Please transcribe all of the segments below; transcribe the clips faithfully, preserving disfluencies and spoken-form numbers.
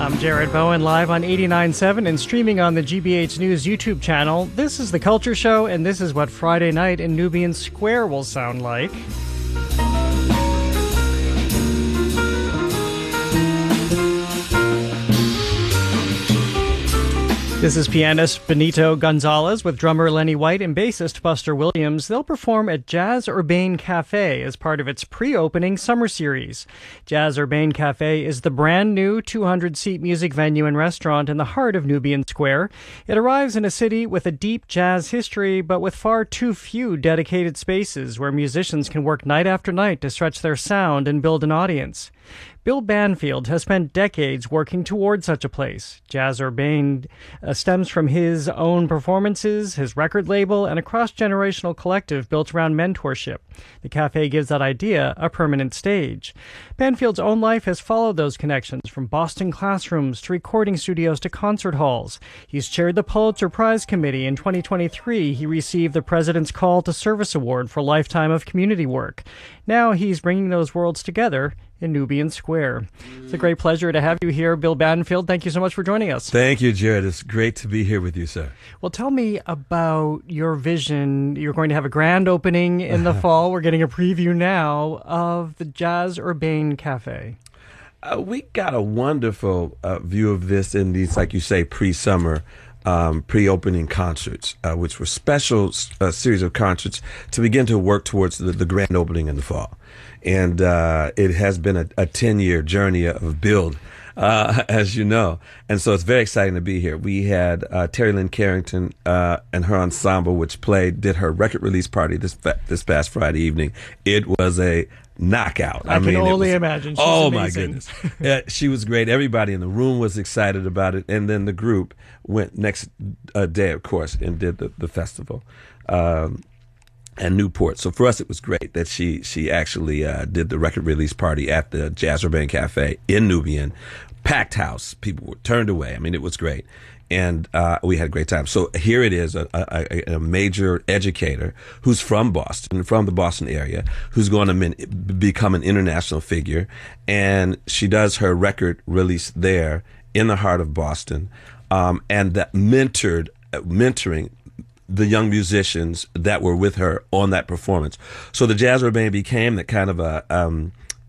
I'm Jared Bowen, live on eighty-nine point seven and streaming on the G B H News YouTube channel. This is The Culture Show, and this is what Friday night in Nubian Square will sound like. This is pianist Benito Gonzalez with drummer Lenny White and bassist Buster Williams. They'll perform at Jazz Urbane Cafe as part of its pre-opening summer series. Jazz Urbane Cafe is the brand new two hundred seat music venue and restaurant in the heart of Nubian Square. It arrives in a city with a deep jazz history, but with far too few dedicated spaces where musicians can work night after night to stretch their sound and build an audience. Bill Banfield has spent decades working toward such a place. Jazz Urbane uh, stems from his own performances, his record label, and a cross-generational collective built around mentorship. The cafe gives that idea a permanent stage. Banfield's own life has followed those connections, from Boston classrooms to recording studios to concert halls. He's chaired the Pulitzer Prize Committee. In twenty twenty-three, he received the President's Call to Service Award for Lifetime of Community Work. Now he's bringing those worlds together in Nubian Square. It's a great pleasure to have you here, Bill Banfield. Thank you so much for joining us. Thank you, Jared. It's great to be here with you, sir. Well, tell me about your vision. You're going to have a grand opening in the fall. We're getting a preview now of the Jazz Urbane Cafe. Uh, we got a wonderful uh, view of this in these, like you say, pre-summer Um, pre-opening concerts, uh, which were special uh, series of concerts to begin to work towards the, the grand opening in the fall. And uh, it has been a, a ten-year journey of build, uh, as you know. And so it's very exciting to be here. We had uh, Terry Lynn Carrington uh, and her ensemble, which played, did her record release party this fa- this past Friday evening. It was a knockout. I, I can mean, only was, imagine. She's oh, amazing. My goodness. Yeah, she was great. Everybody in the room was excited about it. And then the group went next uh, day, of course, and did the, the festival um, and Newport. So for us, it was great that she she actually uh, did the record release party at the Jazz Urbane Cafe in Nubian. Packed house. People were turned away. I mean, it was great. And uh, we had a great time. So here it is, a, a, a major educator who's from Boston, from the Boston area, who's going to min- become an international figure. And she does her record release there in the heart of Boston, um, and that mentored, uh, mentoring the young musicians that were with her on that performance. So the Jazz Urbane became that kind of a, um,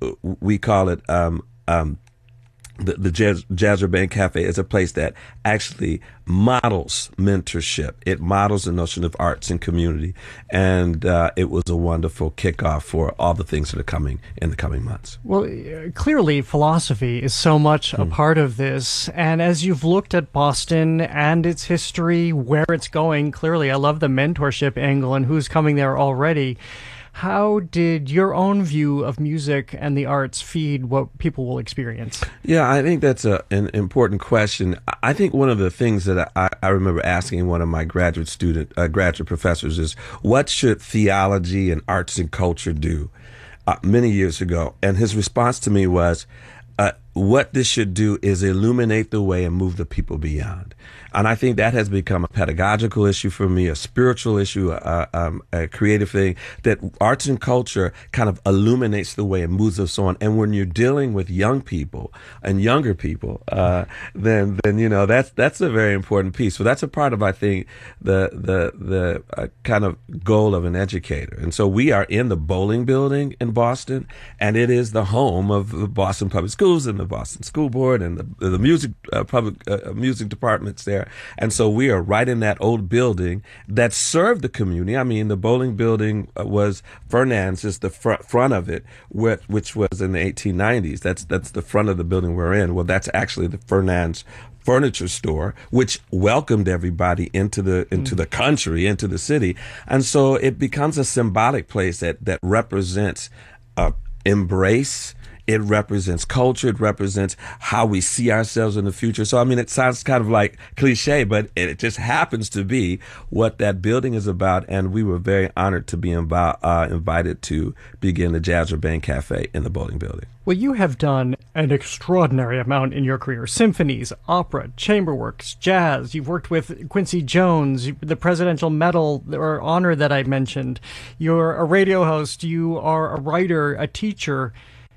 we call it, um, um, The, the Jazz, Jazz Urbane Cafe is a place that actually models mentorship. It models the notion of arts and community. And uh, it was a wonderful kickoff for all the things that are coming in the coming months. Well, uh, clearly philosophy is so much a mm. part of this. And as you've looked at Boston and its history, where it's going, clearly I love the mentorship angle and who's coming there already. How did your own view of music and the arts feed what people will experience? Yeah, I think that's a, an important question. I think one of the things that I, I remember asking one of my graduate student, uh, graduate professors is, what should theology and arts and culture do? Uh, many years ago. And his response to me was, uh, what this should do is illuminate the way and move the people beyond. And I think that has become a pedagogical issue for me, a spiritual issue, a, um, a creative thing, that arts and culture kind of illuminates the way and moves us on. And when you're dealing with young people and younger people, uh, then, then, you know, that's, that's a very important piece. So that's a part of, I think, the, the, the uh, kind of goal of an educator. And so we are in the Bowling Building in Boston, and it is the home of the Boston Public Schools and the Boston School Board and the, the music, uh, public, uh, music departments there. And so we are right in that old building that served the community. I mean, the Bowling Building was Fernand's, is the front, front of it, which was in the eighteen nineties. That's that's the front of the building we're in. Well, that's actually the Fernand's furniture store, which welcomed everybody into the into the country, into the city. And so it becomes a symbolic place that, that represents uh, embrace. It represents culture. It represents how we see ourselves in the future. So, I mean, it sounds kind of like cliche, but it just happens to be what that building is about. And we were very honored to be invi- uh, invited to begin the Jazz Urbane Cafe in the Bowling Building. Well, you have done an extraordinary amount in your career. Symphonies, opera, chamber works, jazz. You've worked with Quincy Jones, the Presidential Medal or honor that I mentioned. You're a radio host. You are a writer, a teacher.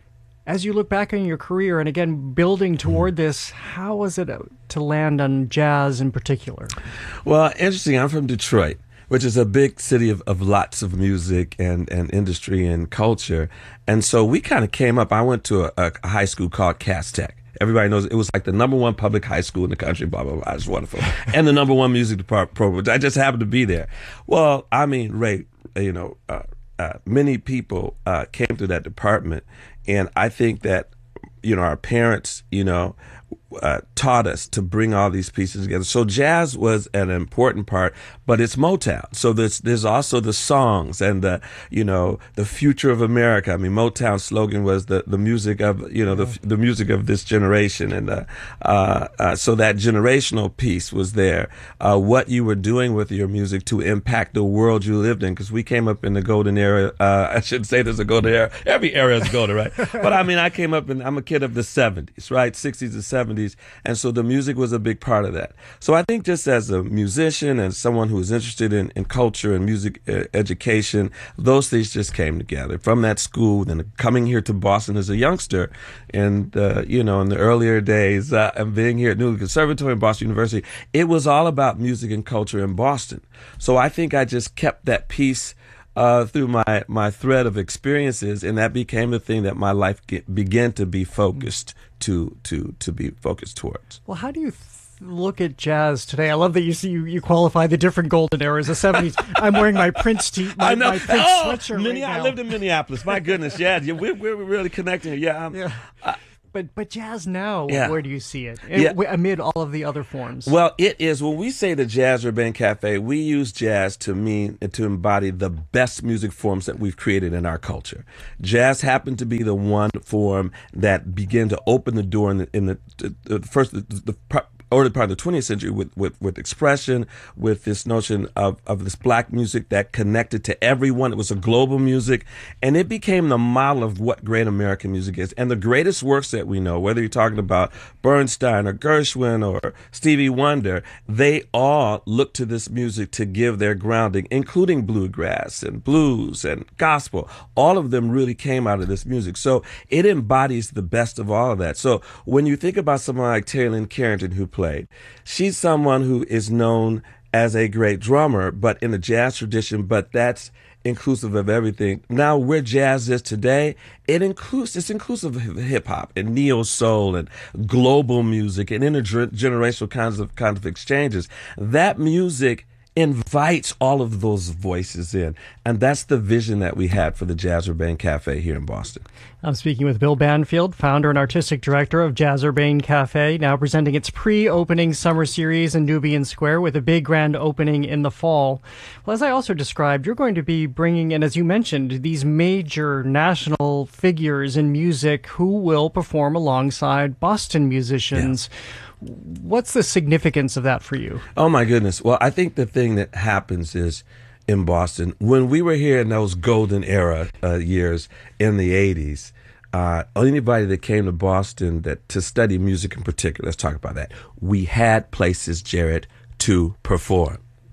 As you look back on your career and again building toward this, how was it to land on jazz in particular? Well, interesting. I'm from Detroit, which is a big city of, of lots of music and, and industry and culture. And so we kind of came up. I went to a, a high school called Cass Tech. Everybody knows it was like the number one public high school in the country, blah, blah, blah. It's wonderful. And the number one music department program. I just happened to be there. Well, I mean, Ray, you know, uh, uh, many people uh, came to that department. And I think that, you know, our parents, you know, uh, taught us to bring all these pieces together. So jazz was an important part, but it's Motown. So there's, there's also the songs and the, you know, the future of America. I mean, Motown's slogan was the, the music of, you know, the, the music of this generation. And, uh, uh, uh, so that generational piece was there. Uh, what you were doing with your music to impact the world you lived in. Cause we came up in the golden era. Uh, I shouldn't say there's a golden era. Every era is golden, right? But I mean, I came up and I'm a kid of the seventies, right? sixties and seventies. And so the music was a big part of that. So I think just as a musician and someone who is interested in, in culture and music uh, education, those things just came together. From that school, then coming here to Boston as a youngster, and, uh, you know, in the earlier days, uh, and being here at Newell Conservatory and Boston University, it was all about music and culture in Boston. So I think I just kept that piece Uh, through my, my thread of experiences, and that became the thing that my life get, began to be focused to to to be focused towards. Well, how do you th- look at jazz today? I love that you see you, you qualify the different golden eras, the seventies. I'm wearing my Prince t- my, I know. my Prince oh, sweatshirt Minne- right now. I lived in Minneapolis. My goodness, yeah, yeah we're, we're really connecting. Yeah, um, yeah. Uh, But but jazz now, yeah. where do you see it? Yeah. it? Amid all of the other forms? Well, it is, when we say the Jazz Urbane Cafe, we use jazz to mean, to embody the best music forms that we've created in our culture. Jazz happened to be the one form that began to open the door in the, in the, the, the first, the, the, the early part of the twentieth century with, with, with expression, with this notion of, of this black music that connected to everyone. It was a global music, and it became the model of what great American music is. And the greatest works that we know, whether you're talking about Bernstein or Gershwin or Stevie Wonder, they all look to this music to give their grounding, including bluegrass and blues and gospel. All of them really came out of this music. So it embodies the best of all of that. So when you think about someone like Terry Lynn Carrington, who played, she's someone who is known as a great drummer, but in the jazz tradition, but that's inclusive of everything. Now, where jazz is today, it includes, it's inclusive of hip hop and neo soul and global music and intergenerational kinds of kinds of exchanges. That music invites all of those voices in. And that's the vision that we had for the Jazz Urbane Cafe here in Boston. I'm speaking with Bill Banfield, founder and artistic director of Jazz Urbane Cafe, now presenting its pre-opening summer series in Nubian Square with a big grand opening in the fall. Well, as I also described, you're going to be bringing in, as you mentioned, these major national figures in music who will perform alongside Boston musicians. Yeah. What's the significance of that for you? Oh, my goodness. Well, I think the thing that happens is in Boston, when we were here in those golden era uh, years in the eighties, uh, anybody that came to Boston that to study music in particular, let's talk about that, we had places, Jared, to perform.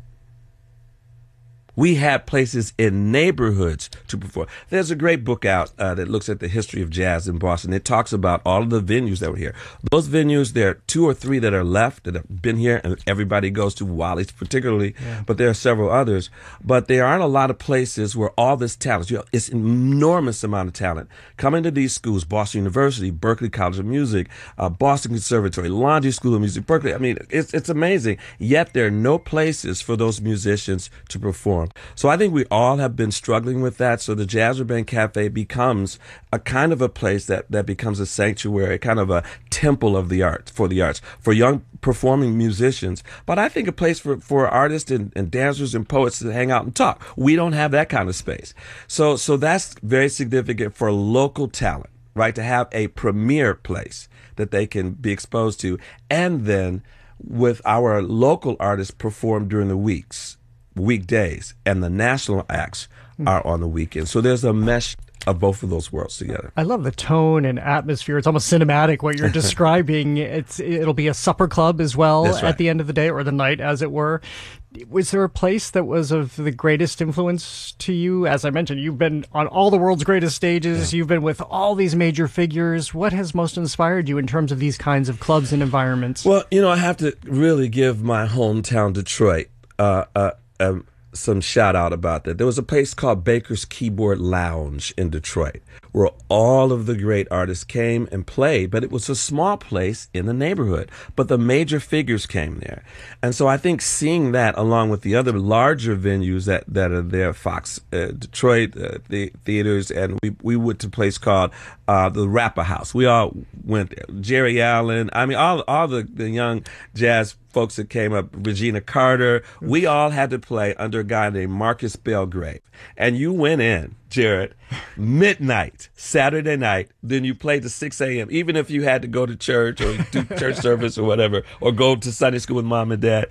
We had places in neighborhoods to perform. There's a great book out uh, that looks at the history of jazz in Boston. It talks about all of the venues that were here. Those venues, there are two or three that are left that have been here, and everybody goes to, Wally's particularly, yeah. But there are several others. But there aren't a lot of places where all this talent, you know, it's an enormous amount of talent coming to these schools, Boston University, Berklee College of Music, uh, Boston Conservatory, Laundry School of Music, Berkeley. I mean, it's, it's amazing. Yet there are no places for those musicians to perform. So I think we all have been struggling with that. So the Jazz Urbane Cafe becomes a kind of a place that, that becomes a sanctuary, kind of a temple of the arts, for the arts, for young performing musicians. But I think a place for, for artists and, and dancers and poets to hang out and talk. We don't have that kind of space. So, so that's very significant for local talent, right? To have a premier place that they can be exposed to. And then with our local artists perform during the weeks. weekdays, and the national acts are on the weekend. So there's a mesh of both of those worlds together. I love the tone and atmosphere. It's almost cinematic what you're describing. It's it'll be a supper club as well. That's right. At the end of the day, or the night, as it were. Was there a place that was of the greatest influence to you? As I mentioned, you've been on all the world's greatest stages. Yeah. You've been with all these major figures. What has most inspired you in terms of these kinds of clubs and environments? Well, you know, I have to really give my hometown, Detroit, uh, uh, um, some shout out about that. There was a place called Baker's Keyboard Lounge in Detroit where all of the great artists came and played, but it was a small place in the neighborhood. But the major figures came there. And so I think seeing that along with the other larger venues that, that are there, Fox, uh, Detroit, uh, the theaters, and we, we went to a place called uh, the Rapper House. We all went there. Jerry Allen, I mean, all, all the, the young jazz folks that came up, Regina Carter, we all had to play under a guy named Marcus Belgrave. And you went in, Jared, midnight, Saturday night, then you played to six a.m., even if you had to go to church or do church service or whatever, or go to Sunday school with mom and dad.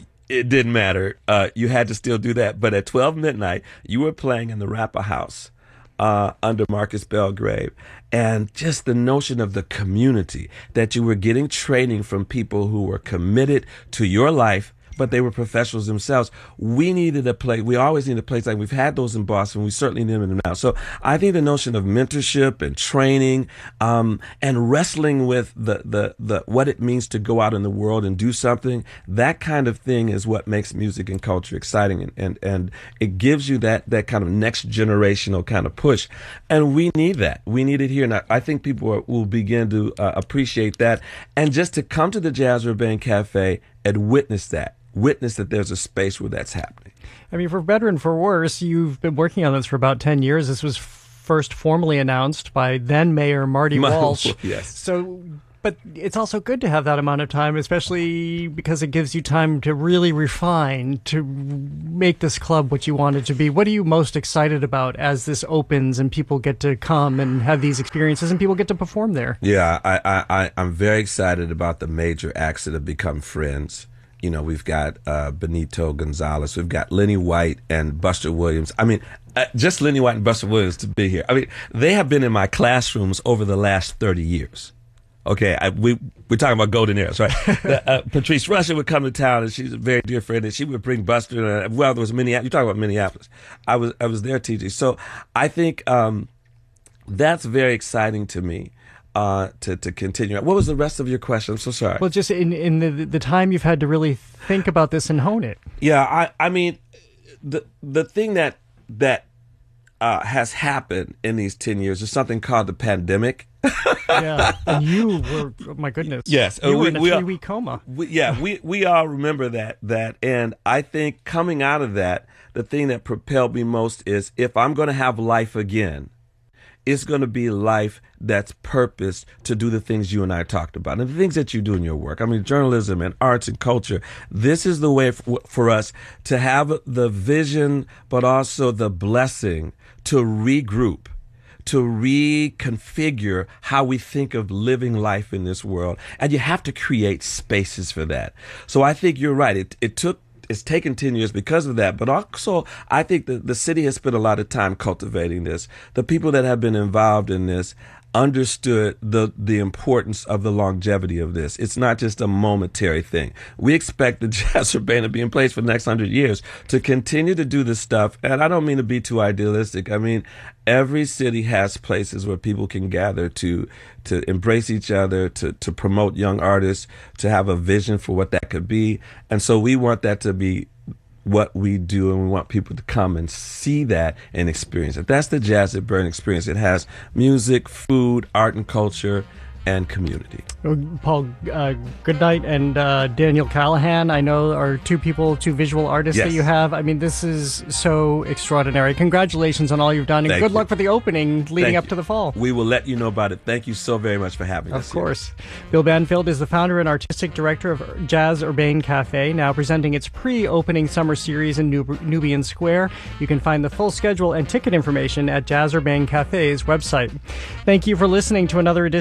It didn't matter. Uh, you had to still do that. But at twelve midnight, you were playing in the Rapper House. Uh, under Marcus Belgrave, and just the notion of the community, that you were getting training from people who were committed to your life, but they were professionals themselves. We needed a place. We always need a place like we've had those in Boston. We certainly need them now. So I think the notion of mentorship and training, um, and wrestling with the, the, the, what it means to go out in the world and do something, that kind of thing is what makes music and culture exciting. And, and, and it gives you that, that kind of next generational kind of push. And we need that. We need it here. And I, I think people are, will begin to uh, appreciate that. And just to come to the Jazz Urbane Cafe and witness that. Witness that there's a space where that's happening. I mean, for better and for worse, you've been working on this for about ten years. This was first formally announced by then Mayor Marty Walsh. Yes. So, but it's also good to have that amount of time, especially because it gives you time to really refine, to make this club what you want it to be. What are you most excited about as this opens and people get to come and have these experiences and people get to perform there? Yeah, I, I, I, I'm very excited about the major acts that have become friends. You know, we've got uh, Benito Gonzalez, we've got Lenny White and Buster Williams. I mean, uh, just Lenny White and Buster Williams to be here. I mean, they have been in my classrooms over the last thirty years. Okay, I, we, we're talking about golden eras, right? the, uh, Patrice Rushen would come to town, and she's a very dear friend, and she would bring Buster. Uh, well, there was Minneapolis. You talk about Minneapolis. I was I was there teaching. So I think um, that's very exciting to me. Uh, to, to continue. What was the rest of your question? I'm so sorry. Well, just in, in the, the time you've had to really think about this and hone it. Yeah, I, I mean, the the thing that that uh, has happened in these ten years is something called the pandemic. Yeah, and you were, oh my goodness. Yes. You we, were in a we three-week coma. We, yeah, we, we all remember that, that. And I think coming out of that, the thing that propelled me most is if I'm going to have life again, it's going to be life that's purposed to do the things you and I talked about and the things that you do in your work. I mean, journalism and arts and culture. This is the way for, for us to have the vision, but also the blessing to regroup, to reconfigure how we think of living life in this world. And you have to create spaces for that. So I think you're right. It, it took It's taken ten years because of that. But also, I think that the city has spent a lot of time cultivating this. The people that have been involved in this understood the the importance of the longevity of this. It's not just a momentary thing. We expect the Jazz Urbane to be in place for the next hundred years to continue to do this stuff. And I don't mean to be too idealistic. I mean, every city has places where people can gather to to embrace each other, to to promote young artists, to have a vision for what that could be. And so we want that to be what we do, and we want people to come and see that and experience it. That's the Jazz Urbane experience. It has music, food, art and culture, and community. Paul uh, Goodnight and uh, Daniel Callahan, I know, are two people, two visual artists yes. that you have. I mean, this is so extraordinary. Congratulations on all you've done, and Thank good you. luck for the opening leading Thank up you. to the fall. We will let you know about it. Thank you so very much for having of us. Of course. Here. Bill Banfield is the founder and artistic director of Jazz Urbane Cafe, now presenting its pre-opening summer series in Nub- Nubian Square. You can find the full schedule and ticket information at Jazz Urbane Cafe's website. Thank you for listening to another edition of the Culture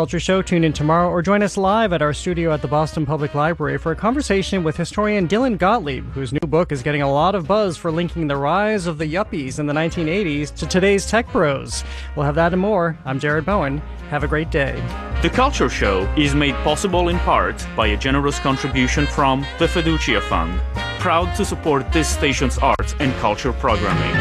Culture Show, tune in tomorrow or join us live at our studio at the Boston Public Library for a conversation with historian Dylan Gottlieb, whose new book is getting a lot of buzz for linking the rise of the yuppies in the nineteen eighties to today's tech bros. We'll have that and more. I'm Jared Bowen. Have a great day. The Culture Show is made possible in part by a generous contribution from the Fiducia Fund, proud to support this station's arts and culture programming.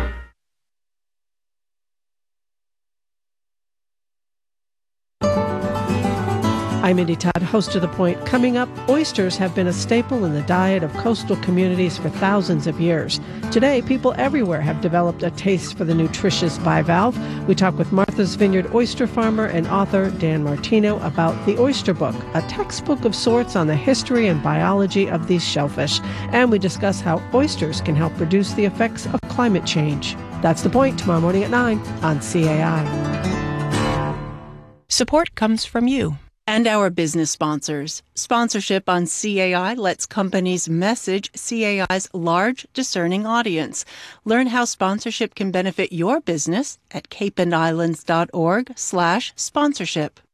I'm Indy Todd, host of The Point. Coming up, oysters have been a staple in the diet of coastal communities for thousands of years. Today, people everywhere have developed a taste for the nutritious bivalve. We talk with Martha's Vineyard oyster farmer and author Dan Martino about The Oyster Book, a textbook of sorts on the history and biology of these shellfish. And we discuss how oysters can help reduce the effects of climate change. That's The Point, tomorrow morning at nine on C A I. Support comes from you and our business sponsors. Sponsorship on C A I lets companies message C A I's large, discerning audience. Learn how sponsorship can benefit your business at cape and islands dot org slash sponsorship.